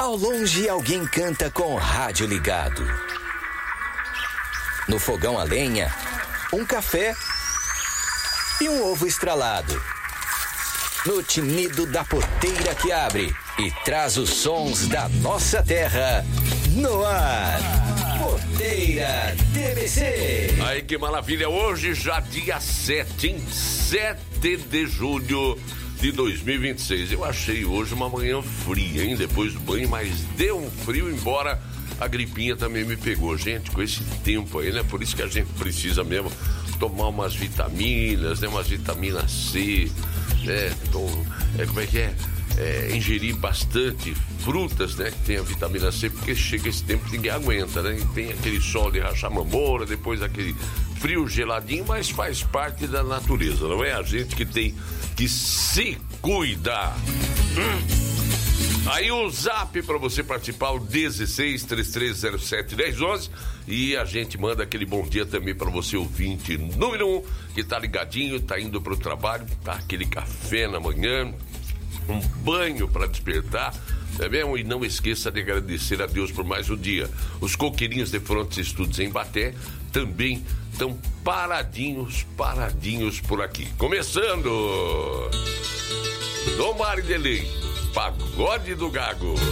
Ao longe, alguém canta com o rádio ligado. No fogão a lenha, um café e um ovo estralado. No tinido da porteira que abre e traz os sons da nossa terra. No ar, Porteira TBC. Aí que maravilha, hoje já dia 7 de julho de 2026. Eu achei hoje uma manhã fria, hein? Depois do banho, mas deu um frio, embora a gripinha também me pegou. Gente, com esse tempo aí, né? Por isso que a gente precisa mesmo tomar umas vitaminas, né? Umas vitaminas C, né? Como é que é? Ingerir bastante frutas, né, que tem a vitamina C, porque chega esse tempo que ninguém aguenta, né? E tem aquele sol de rachar mamora, depois aquele frio geladinho, mas faz parte da natureza, não é? A gente que tem que se cuidar. Aí o zap para você participar, o 16-3307-1011, e a gente manda aquele bom dia também para você, ouvinte número 1, que tá ligadinho, tá indo pro trabalho, tá aquele café na manhã, um banho para despertar, é mesmo? E não esqueça de agradecer a Deus por mais um dia. Os coqueirinhos de Frontes Estudos em Baté também estão paradinhos por aqui. Começando! Dom Mário de Lei, Pagode do Gago.